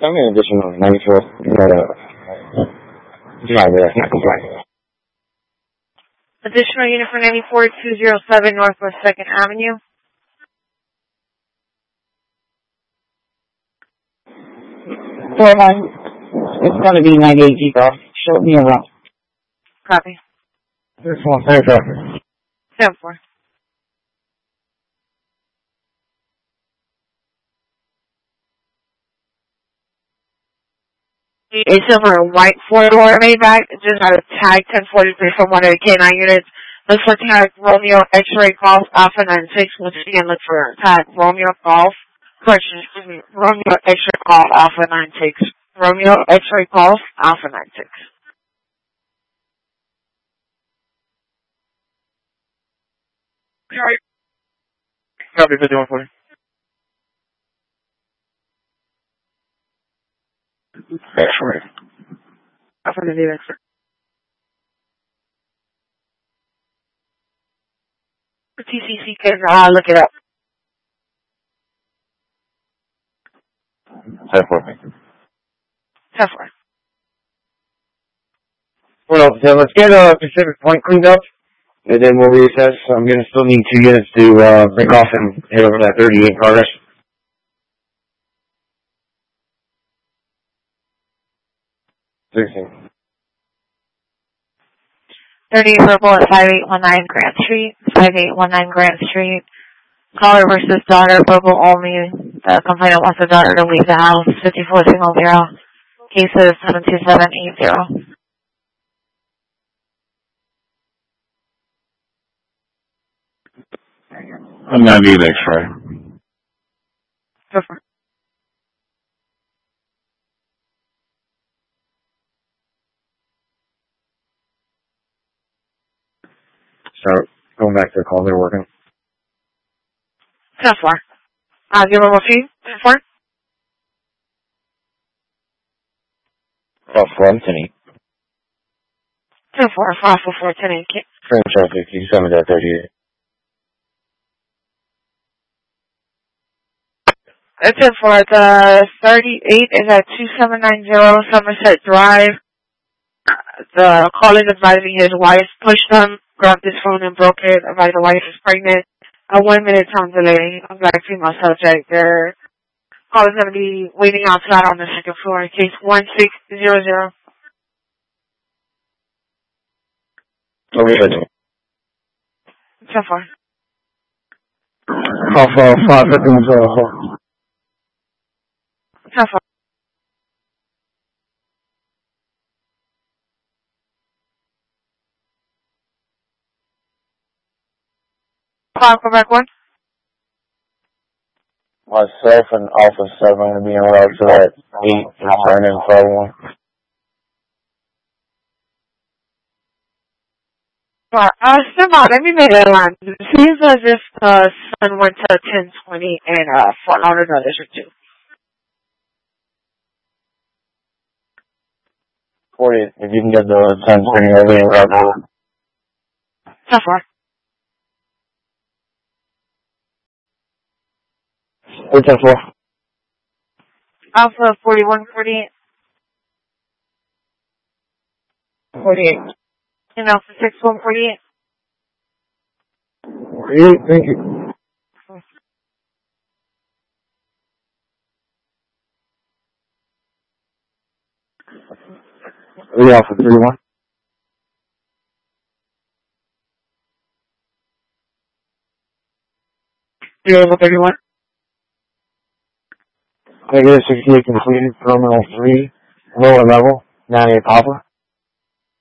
I'm in additional 94. Driver that's not compliant. Additional unit for 94207 Northwest 2nd Avenue. It's going to be 98 G-Golf. Show me around. Copy. This one, thank you. 10-4. A silver and white four-door Maybach. Just got a tag 1043 from one of the K9 units. Look for tag Romeo X-ray Golf Alpha 96. Once again, look for tag Romeo Golf. Romeo X-ray Golf Alpha 96. Romeo X-ray Golf Alpha 96. Copy 5140. X-ray. Affirmative X-ray. TCC can look it up. 10-4. 10-4. Well, so let's get Pacific Point cleaned up, and then we'll reassess. I'm going to still need 2 units to break off and head over that 38 progress. 16. 38 Purple at 5819 Grant Street. 5819 Grant Street. Caller versus daughter, Purple only. The complainant wants the daughter to leave the house. 5400. Cases 72780. I'm going to need X-ray. Go for it. Start going back to the call they're working. 10-4. Give them a fee. 10-4. Off 110. 10-4. 544 10-8. Frame traffic, you send me that 38. It's 10-4. The 38 is at 2790 Somerset Drive. The caller is advising his wife pushed him, grabbed his phone and broke it. Advised the wife is pregnant. A 1 minute time delay. A black female subject. Their call is going to be waiting outside on the 2nd floor. Case 1600. Over here. 10-4. Off 551. 10-4. Quebec 1. Myself and Alpha 7 are going to be en route to that 8 and turn in 5-1. Still not. Let me make that line. It seems as if the sun went to 1020 and Fort Lauderdale District 2. 40, if you can get the 1020 over en route now. 10-4. What's that for? Alpha 4148. 48. And Alpha 6148. 48, thank you. We Alpha 31. Alpha 31. Negative 68 completed, terminal 3, lower level, 98 Papa.